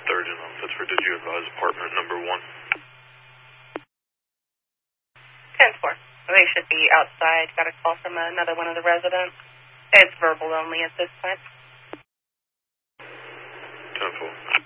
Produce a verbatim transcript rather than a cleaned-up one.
third in on Pittsford. Did you advise apartment number one? ten four. They should be outside. Got a call from another one of the residents. It's verbal only at this time. ten four.